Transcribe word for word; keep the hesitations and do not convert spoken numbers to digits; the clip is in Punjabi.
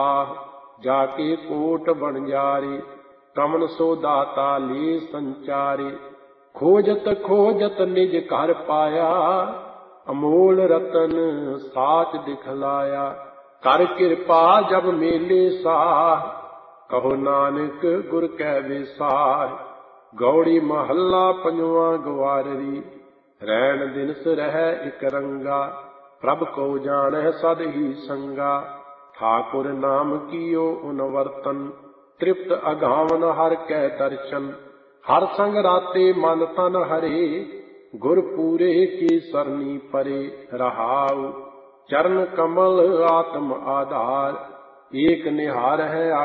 ਜਾਕੇ ਕੋਟ ਬਣਜਾਰੇ, ਕਮਨ ਸੋ ਦਾਤਾ ਲੇ ਸੰਚਾਰੇ। ਖੋਜਤ ਖੋਜਤ ਨਿਜ ਘਰ ਪਾਇਆ, ਅਮੋਲ ਰਤਨ ਸਾਚ ਦਿਖਲਾਇਆ। ਕਰ ਕਿਰਪਾ ਜਬ ਮੇਲੇ ਸਾਰ, ਕਹੋ ਨਾਨਕ ਗੁਰ ਕੈ ਵਿਸਾਰ। ਗੌੜੀ ਮਹੱਲਾ ਪੰਜਵਾਂ ਗਵਾਰਰੀ, ਰੈਣ ਦਿਨਸ ਰਹਿ ਇਕ ਰੰਗਾ। ਪ੍ਰਭ ਕੋ ਜਾਣੈ ਸਦ ਹੀ ਸੰਗਾ, ਠਾਕੁਰ ਨਾਮ ਕੀਓ ਉਨ ਵਰਤਨ। ਤ੍ਰਿਪਤ ਅਗਾਵਨ ਹਰ ਕੈ ਦਰਸ਼ਨ, ਹਰ ਸੰਗ ਰਾਤੇ ਮਨ ਤਨ ਹਰੇ। ਗੁਰ ਪੂਰੇ ਕੀ ਸਰਨੀ ਪਰੇ, ਰਹਾਉ ਚਰਨ ਕਮਲ ਆਤਮ ਆਧਾਰ। ਏਕ ਨਿਹਾਰ ਹੈ